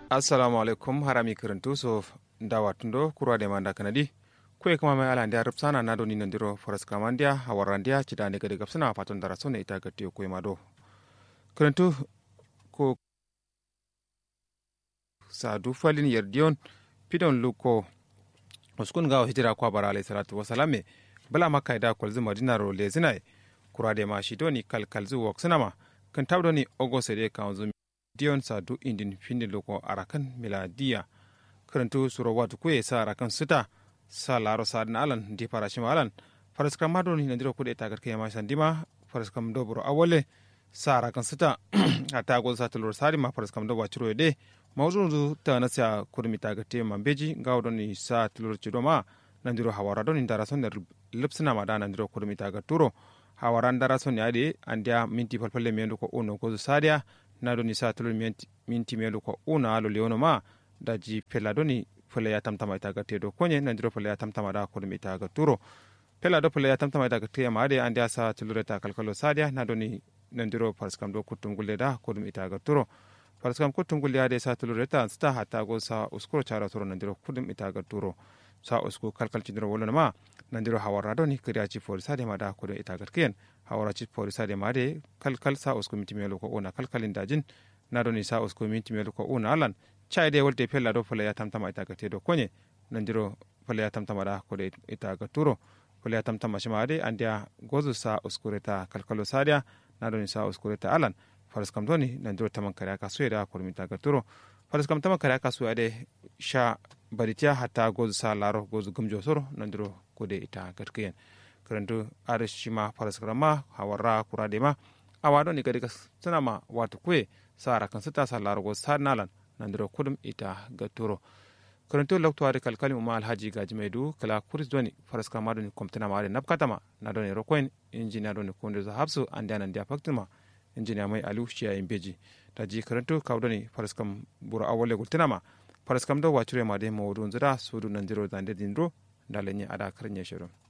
assalamu alaikum harami karantu so dawa tundo kurwa de manda kanadi kwe kama mai ala ndia rupsana nado ni nandiro foras kamandia hawarandia chida ne gade gapsana fatun dara sone ita gatiyo kwe mado karantu ko sa du falin yerdion pidon luko uskun gawo hijira kwa bara alayhi salatu wasalame bala makka da kwalzu madina ro lezinai kurwa de ma shidoni kalkalzu waksanama kan tabdoni ogo sede kanzu dion sa du indin findi loko arakan miladiya karantu suro watu kwe sa arakan sita sa laro sa adna alan di parashima alan faraskam madoni nandiro kude tagar kiyama sandima faraskam dobro awole sa arakan sita ata go sa tulur sari ma faraskam do wachuro de mawzunu ta nasya kurmi tagate mambeji gawdoni sa tulur chidoma nandiro hawara doni darason der lipsina madana nandiro kurmi tagaturo hawaran darason yade andia minti palpalle mendo ko uno ko sadia nadoni sa tulur minti melo ko una alo leono ma daji peladoni fele ya tamtama itaga tedo konye nandiro fele ya tamtama da ko ita ga turo pelado fele ya tamtama itaga te ma de andi asa tulureta kalkalo sadia nadoni nandiro parskam do kutum gulle da ko ita ga turo parskam kutum gulle ade sa tulureta sta hata go sa uskuro chara turo nandiro kudum ita ga turo sa usku kalkal chindiro wolona ma nandiro hawara doni kriachi for sadia ma da ko ita ga ken hawara chi for sadia ma de kalkal sa usku minti melo ko ona kalkalin dajin nadoni sa usku minti melo ko ona alan chayde wolte pella do fole ya tamtama ita ga tedo konye nandiro fole ya tamtama da ko ita ga turo fole ya tamtama shimade andia gozu sa uskureta kalkalo sadia nadoni sa uskureta alan faraskam doni nandiro taman kare ka sueda ko mita ga turo faraskam taman kare ka suede sha baritia hatta gozu sa laro gozu gumjo soro nandiro ko de ita ga kiyen karanto arishima faraskrama hawara kuradema awado ni gadi sanama watu kwe sara kan sita sa laro gozu sa nalan nandiro kudum ita gaturo karanto loktuare kalkali umma alhaji gajmedu kala kuris doni faraska madoni komtana mare napkatama nadoni rokoin injiniya doni kunde za habsu andana ndia faktima injiniya mai alu shiya imbeji taji karanto kawdoni faraskam bura awole gultinama faraskam do wachure made mawdun zira sudu nandiro zande dindro dalenye ada karnya shiro